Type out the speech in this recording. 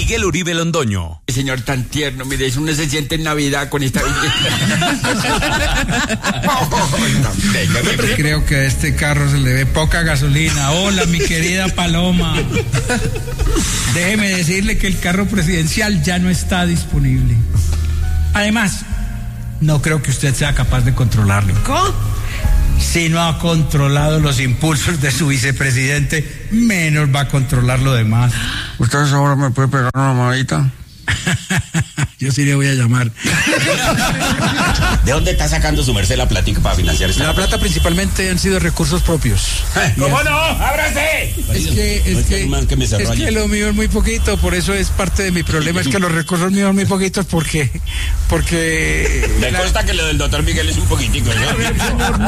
Miguel Uribe Londoño. Señor tan tierno, mire, uno se siente en Navidad con esta Creo que a este carro se le ve poca gasolina. Hola, mi querida Paloma. Déjeme decirle que el carro presidencial ya no está disponible. Además, no creo que usted sea capaz de controlarlo. ¿Cómo? Si no ha controlado los impulsos de su vicepresidente, menos va a controlar lo demás. ¿Usted ahora me puede pegar una mamadita? Yo sí le voy a llamar. ¿De dónde está sacando su merced la plática para financiar esta? La plata principalmente han sido recursos propios. ¿Cómo no? ¡Ábrase! Es que lo mío es muy poquito, por eso es parte de mi problema, es que los recursos míos son muy poquitos porque... Me consta que lo del doctor Miguel es un poquitico, ¿no?